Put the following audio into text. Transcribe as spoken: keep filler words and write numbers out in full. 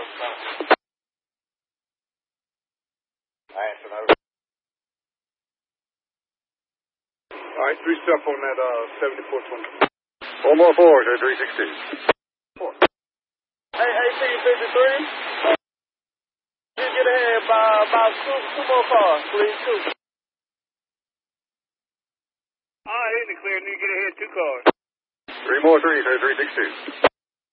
Answer, over. All right, three step on that uh, seventy-four twenty. Four more four to three sixty. Four. Hey, eighteen fifty-three. You get ahead by about two, two more cars, please, two. All right, in the clear, and you get ahead two cars. Three more three to three sixty.